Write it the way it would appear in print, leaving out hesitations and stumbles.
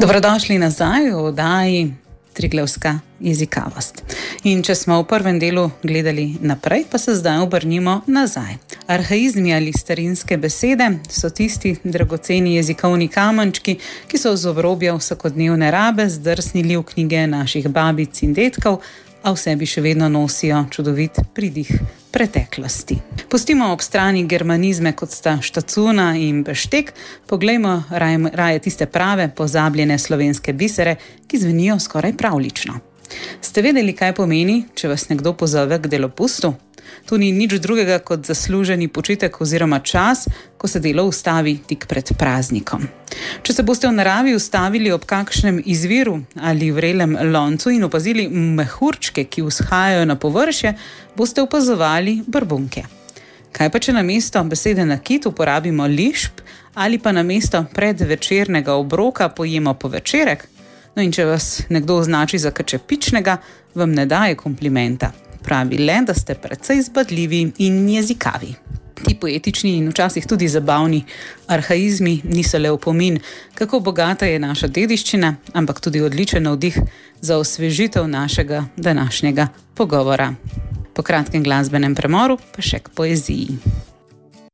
Dobrodošli nazaj v oddaji Triglavska jezikavost. In če smo v prvem delu gledali naprej, pa se zdaj obrnimo nazaj. Arhaizmi ali starinske besede so tisti dragoceni jezikovni kamenčki, ki so z obrobja vsakodnevne rabe zdrsnili v knjige naših babic in dedkov, a v sebi še vedno nosijo čudovit pridih preteklosti. Pustimo ob strani germanizme, kot sta štacuna in beštek, poglejmo raje tiste prave, pozabljene slovenske bisere, ki zvenijo skoraj pravlično. Ste vedeli, kaj pomeni, če vas nekdo pozove k delopustu? Tu ni nič drugega kot zasluženi počitek oziroma čas, ko se delo ustavi tik pred praznikom. Če se boste v naravi ustavili ob kakšnem izviru ali vrelem loncu in opazili mehurčke, ki vzhajajo na površje, boste opazovali brbunke. Kaj pa, če namesto besede nakit uporabimo lišp ali pa namesto predvečernega obroka pojemo povečerek? No in če vas nekdo označi za kačepičnega, vam ne daje komplimenta. Pravi le, da ste precej zbadljivi in jezikavi. Ti poetični in včasih tudi zabavni arhaizmi niso le opomin, kako bogata je naša dediščina, ampak tudi odličen navdih za osvežitev našega današnjega pogovora. Po kratkem glasbenem premoru pa še k poeziji.